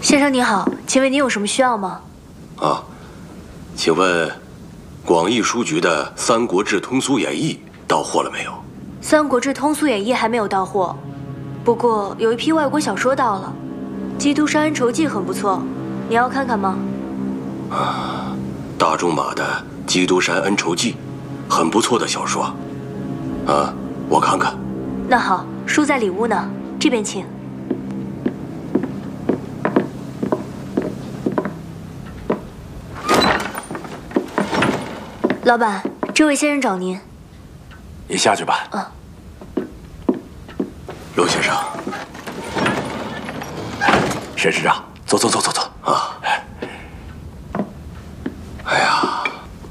先生您好，请问您有什么需要吗？ 啊，请问广义书局的《三国志通俗演义》到货了没有？《 三国志通俗演义》还没有到货，不过有一批外国小说到了，《基督山恩仇记》很不错，你要看看吗？ 啊，大仲马的《基督山恩仇记》，很不错的小说。啊，我看看。 那好，书在里屋呢，这边请。老板，这位先生找您。 你下去吧。 嗯。 陆先生， 沈市长，走。 啊。哎呀，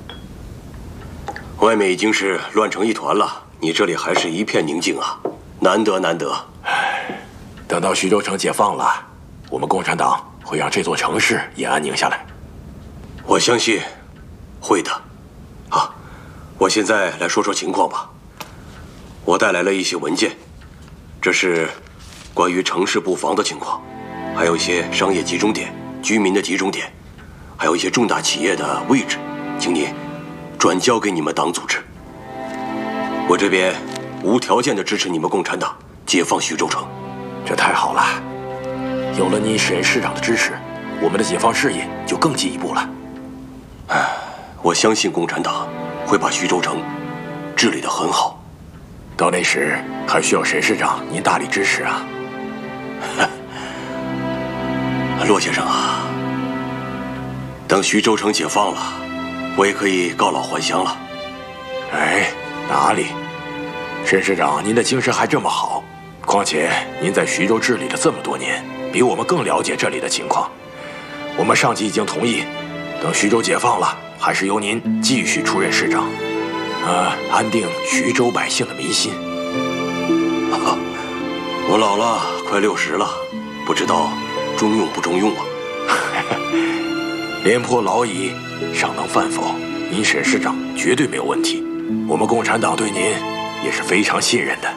外面已经是乱成一团了，你这里还是一片宁静啊，难得。 等到徐州城解放了，我们共产党会让这座城市也安宁下来。 我相信会的。啊，我现在来说说情况吧。我带来了一些文件，这是关于城市布防的情况，还有一些商业集中点、居民的集中点，还有一些重大企业的位置，请你转交给你们党组织。我这边无条件的支持你们共产党解放徐州城。 这太好了，有了你沈市长的支持，我们的解放事业就更进一步了。 我相信共产党会把徐州城治理得很好。 到那时还需要沈市长您大力支持啊。 骆先生啊，等徐州城解放了，我也可以告老还乡了。 哎，哪里？沈市长您的精神还这么好，况且您在徐州治理了这么多年，比我们更了解这里的情况。我们上级已经同意，等徐州解放了，还是由您继续出任市长，安定徐州百姓的民心。 我老了，快60了，不知道中用不中用啊？ 廉颇老矣，尚能饭否？您沈市长绝对没有问题，我们共产党对您也是非常信任的。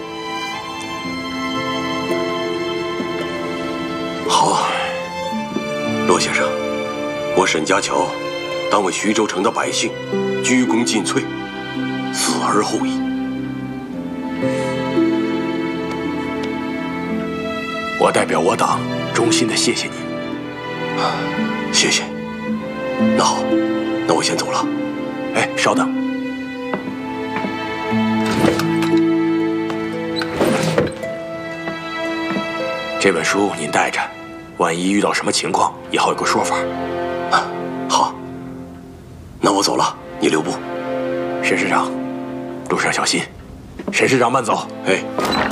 好，骆先生，我沈家桥当为徐州城的百姓鞠躬尽瘁，死而后已。 我代表我党衷心的谢谢您。 谢谢。那好，那我先走了。 哎，稍等。这本书您带着，万一遇到什么情况，也好有个说法。 好，那我走了，你留步。 沈市长，路上小心。沈市长慢走。 哎。